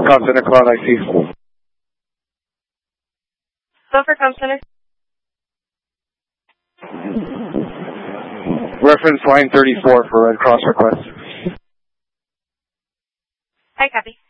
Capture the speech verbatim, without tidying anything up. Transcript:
Comm Center, Cloud I C. Go for Comm Center. Reference line thirty-four for Red Cross request. I copy.